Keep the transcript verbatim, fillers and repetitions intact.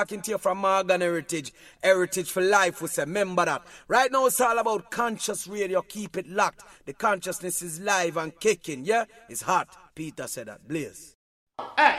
talking to you from Morgan Heritage. Heritage for life, we say, remember that. Right now it's all about conscious radio, keep it locked. The consciousness is live and kicking, yeah? It's hot. Peter said that. Blaze. Hey,